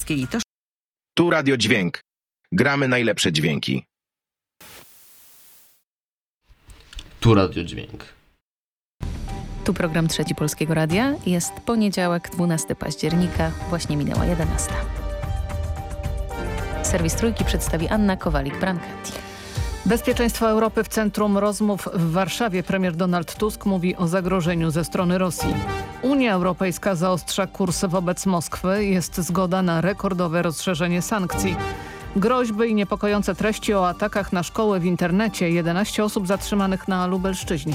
Polskiej. Tu Radio Dźwięk. Gramy najlepsze dźwięki. Tu Radio Dźwięk. Tu program Trzeci Polskiego Radia. Jest poniedziałek, 12 października. Właśnie minęła 11. Serwis Trójki przedstawi Anna Kowalik-Branchetti. Bezpieczeństwo Europy w centrum rozmów w Warszawie. Premier Donald Tusk mówi o zagrożeniu ze strony Rosji. Unia Europejska zaostrza kurs wobec Moskwy. Jest zgoda na rekordowe rozszerzenie sankcji. Groźby i niepokojące treści o atakach na szkoły w internecie. 11 osób zatrzymanych na Lubelszczyźnie.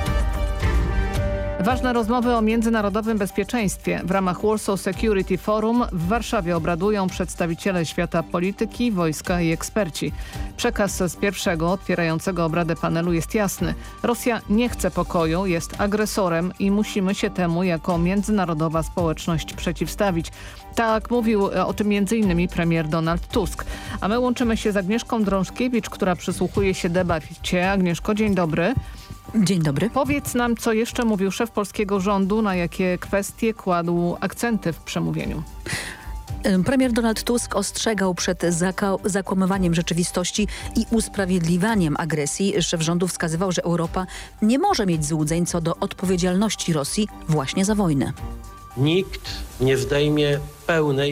Ważne rozmowy o międzynarodowym bezpieczeństwie. W ramach Warsaw Security Forum w Warszawie obradują przedstawiciele świata polityki, wojska i eksperci. Przekaz z pierwszego, otwierającego obradę panelu jest jasny. Rosja nie chce pokoju, jest agresorem i musimy się temu jako międzynarodowa społeczność przeciwstawić. Tak mówił o tym m.in. premier Donald Tusk. A my łączymy się z Agnieszką Drążkiewicz, która przysłuchuje się debacie. Agnieszko, dzień dobry. Dzień dobry. Powiedz nam, co jeszcze mówił szef polskiego rządu, na jakie kwestie kładł akcenty w przemówieniu. Premier Donald Tusk ostrzegał przed zakłamywaniem rzeczywistości i usprawiedliwianiem agresji. Szef rządu wskazywał, że Europa nie może mieć złudzeń co do odpowiedzialności Rosji właśnie za wojnę. Nikt nie zdejmie pełnej,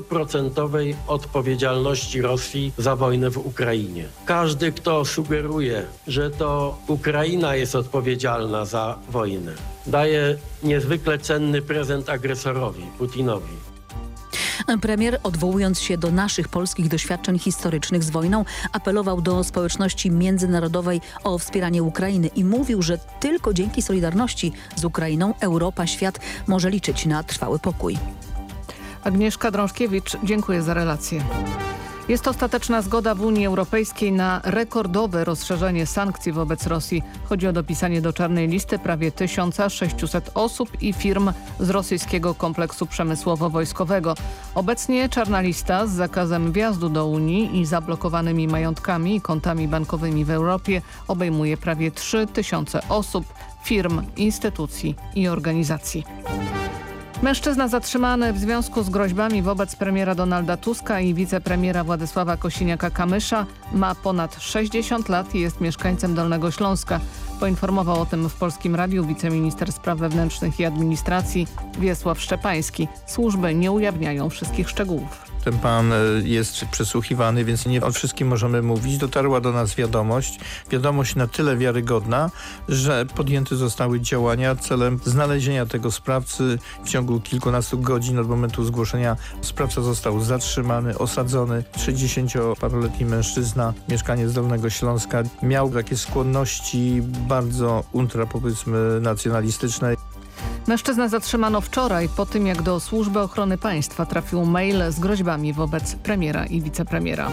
100% odpowiedzialności Rosji za wojnę w Ukrainie. Każdy, kto sugeruje, że to Ukraina jest odpowiedzialna za wojnę, daje niezwykle cenny prezent agresorowi, Putinowi. Premier, odwołując się do naszych polskich doświadczeń historycznych z wojną, apelował do społeczności międzynarodowej o wspieranie Ukrainy i mówił, że tylko dzięki solidarności z Ukrainą Europa, świat może liczyć na trwały pokój. Agnieszka Drążkiewicz, dziękuję za relację. Jest ostateczna zgoda w Unii Europejskiej na rekordowe rozszerzenie sankcji wobec Rosji. Chodzi o dopisanie do czarnej listy prawie 1600 osób i firm z rosyjskiego kompleksu przemysłowo-wojskowego. Obecnie czarna lista z zakazem wjazdu do Unii i zablokowanymi majątkami i kontami bankowymi w Europie obejmuje prawie 3000 osób, firm, instytucji i organizacji. Mężczyzna zatrzymany w związku z groźbami wobec premiera Donalda Tuska i wicepremiera Władysława Kosiniaka-Kamysza ma ponad 60 lat i jest mieszkańcem Dolnego Śląska. Poinformował o tym w Polskim Radiu wiceminister spraw wewnętrznych i administracji Wiesław Szczepański. Służby nie ujawniają wszystkich szczegółów. Ten pan jest przesłuchiwany, więc nie o wszystkim możemy mówić. Dotarła do nas wiadomość na tyle wiarygodna, że podjęte zostały działania celem znalezienia tego sprawcy. W ciągu kilkunastu godzin od momentu zgłoszenia sprawca został zatrzymany, osadzony. 60-paroletni mężczyzna, mieszkaniec Dolnego Śląska, miał takie skłonności bardzo powiedzmy nacjonalistyczne. Mężczyznę zatrzymano wczoraj po tym, jak do Służby Ochrony Państwa trafił mail z groźbami wobec premiera i wicepremiera.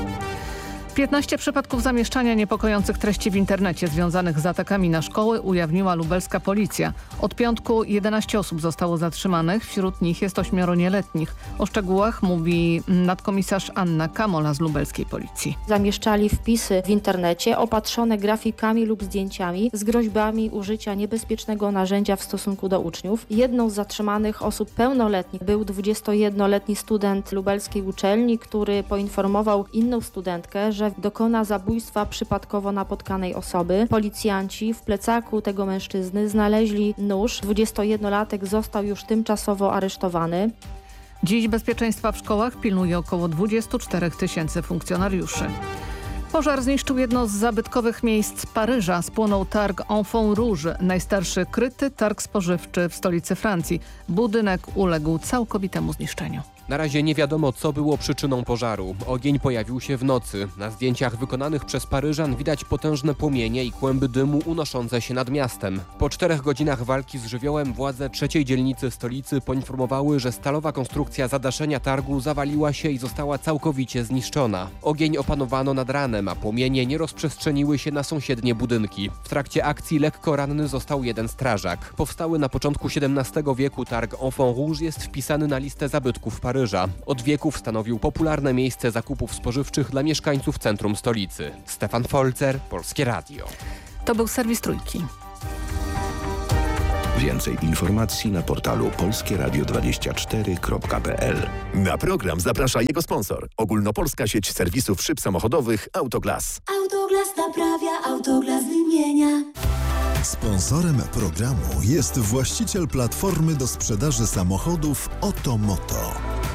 15 przypadków zamieszczania niepokojących treści w internecie związanych z atakami na szkoły ujawniła lubelska policja. Od piątku 11 osób zostało zatrzymanych, wśród nich jest 8 nieletnich. O szczegółach mówi nadkomisarz Anna Kamola z lubelskiej policji. Zamieszczali wpisy w internecie opatrzone grafikami lub zdjęciami z groźbami użycia niebezpiecznego narzędzia w stosunku do uczniów. Jedną z zatrzymanych osób pełnoletnich był 21-letni student lubelskiej uczelni, który poinformował inną studentkę, że dokona zabójstwa przypadkowo napotkanej osoby. Policjanci w plecaku tego mężczyzny znaleźli nóż. 21-latek został już tymczasowo aresztowany. Dziś bezpieczeństwa w szkołach pilnuje około 24 000 funkcjonariuszy. Pożar zniszczył jedno z zabytkowych miejsc Paryża. Spłonął targ Enfant Rouge, najstarszy kryty targ spożywczy w stolicy Francji. Budynek uległ całkowitemu zniszczeniu. Na razie nie wiadomo, co było przyczyną pożaru. Ogień pojawił się w nocy. Na zdjęciach wykonanych przez Paryżan widać potężne płomienie i kłęby dymu unoszące się nad miastem. Po 4 godzinach walki z żywiołem władze trzeciej dzielnicy stolicy poinformowały, że stalowa konstrukcja zadaszenia targu zawaliła się i została całkowicie zniszczona. Ogień opanowano nad ranem, a płomienie nie rozprzestrzeniły się na sąsiednie budynki. W trakcie akcji lekko ranny został jeden strażak. Powstały na początku XVII wieku targ Enfant Rouge jest wpisany na listę zabytków Paryża. Od wieków stanowił popularne miejsce zakupów spożywczych dla mieszkańców centrum stolicy. Stefan Folzer, Polskie Radio. To był serwis Trójki. Więcej informacji na portalu polskieradio24.pl. Na program zaprasza jego sponsor. Ogólnopolska sieć serwisów szyb samochodowych Autoglas. Autoglas naprawia, Autoglas wymienia. Sponsorem programu jest właściciel platformy do sprzedaży samochodów Otomoto.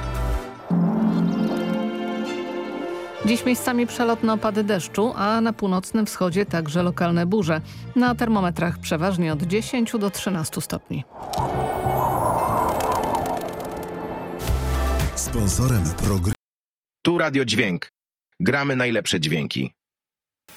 Dziś miejscami przelotne opady deszczu, a na północnym wschodzie także lokalne burze. Na termometrach przeważnie od 10 do 13 stopni. Sponsorem programu Tu Radio Dźwięk. Gramy najlepsze dźwięki.